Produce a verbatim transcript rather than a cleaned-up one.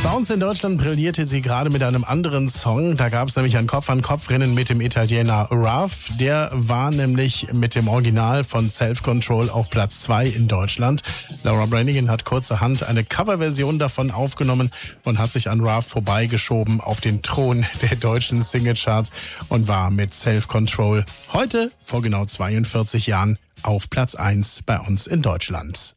Bei uns in Deutschland brillierte sie gerade mit einem anderen Song. Da gab es nämlich ein Kopf-an-Kopf-Rennen mit dem Italiener Raf. Der war nämlich mit dem Original von Self Control auf Platz zwei in Deutschland. Laura Branigan hat kurzerhand eine Coverversion davon aufgenommen und hat sich an Raf vorbeigeschoben auf den Thron der deutschen Singlecharts und war mit Self Control heute vor genau zweiundvierzig Jahren auf Platz eins bei uns in Deutschland.